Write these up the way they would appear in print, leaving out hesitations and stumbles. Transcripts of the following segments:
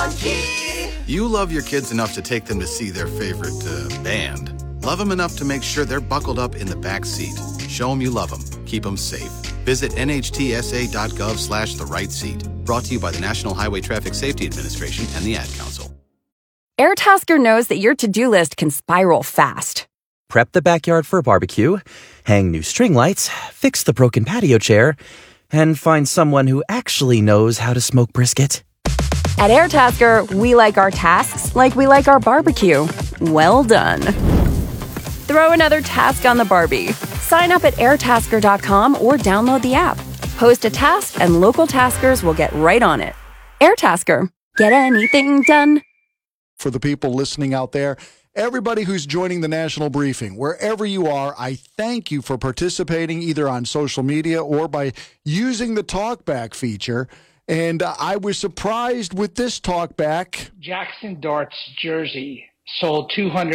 You love your kids enough to take them to see their favorite band. Love them enough to make sure they're buckled up in the back seat. Show them you love them. Keep them safe. Visit nhtsa.gov/the right seat. Brought to you by the National Highway Traffic Safety Administration and the Ad Council. Airtasker knows that your to-do list can spiral fast. Prep the backyard for a barbecue, hang new string lights, fix the broken patio chair, and find someone who actually knows how to smoke brisket. At Airtasker, we like our tasks like we like our barbecue. Well done. Throw another task on the Barbie. Sign up at airtasker.com or download the app. Post a task and local taskers will get right on it. Airtasker. Get anything done. For the people listening out there, everybody who's joining the National Briefing, wherever you are, I thank you for participating either on social media or by using the TalkBack feature. And I was surprised with this TalkBack. Jackson Dart's jersey sold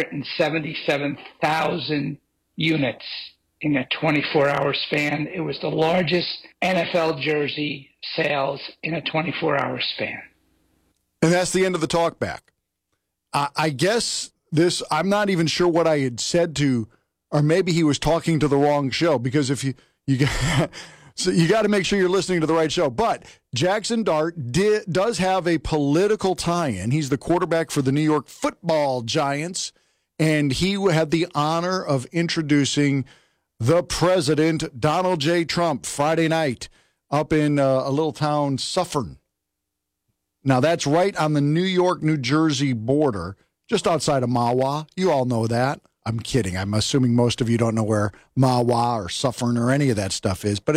277,000 units in a 24-hour span. It was the largest NFL jersey sales in a 24-hour span. And that's the end of the TalkBack. I guess this, I'm not even sure what I had said to, or maybe he was talking to the wrong show, because if you so you got to make sure you're listening to the right show. But Jackson Dart does have a political tie-in. He's the quarterback for the New York Football Giants, and he had the honor of introducing the president, Donald J. Trump, Friday night up in a little town, Suffern. Now, that's right on the New York-New Jersey border, just outside of Mahwah. You all know that. I'm kidding. I'm assuming most of you don't know where Mahwah or Suffern or any of that stuff is. But